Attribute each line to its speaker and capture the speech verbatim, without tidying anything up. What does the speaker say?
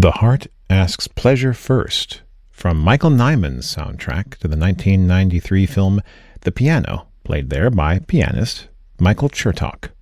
Speaker 1: The Heart Asks Pleasure First, from Michael Nyman's soundtrack to the nineteen ninety-three film The Piano, played there by pianist Michael Chertok.